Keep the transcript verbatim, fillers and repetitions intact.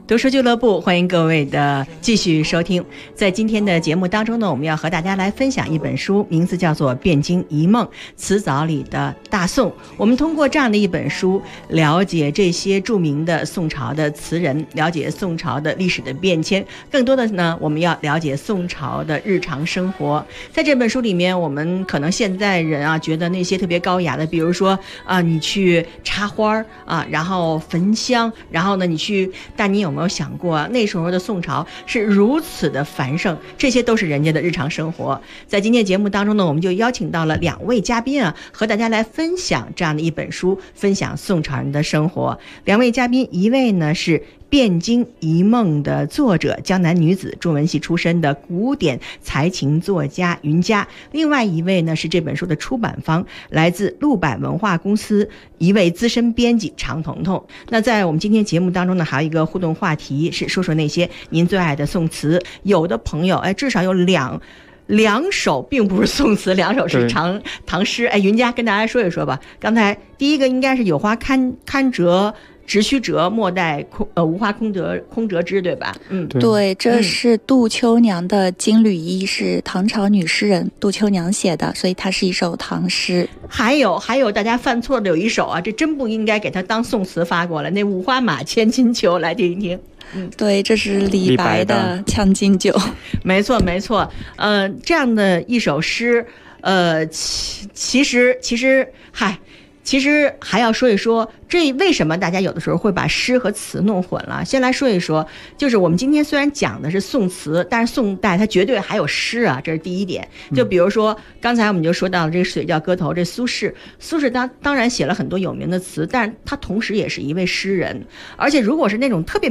读书俱乐部，欢迎各位的继续收听。在今天的节目当中呢，我们要和大家来分享一本书，名字叫做《汴京一梦：词藻里的大宋》。我们通过这样的一本书，了解这些著名的宋朝的词人，了解宋朝的历史的变迁，更多的呢，我们要了解宋朝的日常生活。在这本书里面，我们可能现在人啊，觉得那些特别高雅的，比如说啊，你去插花啊，然后焚香，然后呢，你去，但你有没有想过啊，那时候的宋朝是如此的繁盛，这些都是人家的日常生活。在今天节目当中呢，我们就邀请到了两位嘉宾啊，和大家来分享这样的一本书，分享宋朝人的生活。两位嘉宾，一位呢是汴京一梦的作者，江南女子，中文系出身的古典才情作家云佳。另外一位呢是这本书的出版方，来自陆百文化公司一位资深编辑常彤彤。那在我们今天节目当中呢，还有一个互动话题是说说那些您最爱的宋词。有的朋友哎，至少有两两首并不是宋词，两首是唐唐诗。哎，云佳跟大家说一说吧。刚才第一个应该是有花堪堪折直须折，莫待空呃无花空折空折枝，对吧？嗯， 对，这是杜秋娘的《金缕衣》，是唐朝女诗人杜秋娘写的，所以它是一首唐诗。 还有还有，大家犯错的有一首啊，这真不应该给它当宋词发过来，那五花马，千金裘，来听一听。 嗯，对，这是李白的《将进酒》。 没错没错，呃，这样的一首诗，呃，其其实其实嗨。其实还要说一说，这为什么大家有的时候会把诗和词弄混了。先来说一说，就是我们今天虽然讲的是宋词，但是宋代它绝对还有诗啊，这是第一点。就比如说刚才我们就说到了这个水调歌头，这苏轼，苏轼当当然写了很多有名的词，但是他同时也是一位诗人。而且如果是那种特别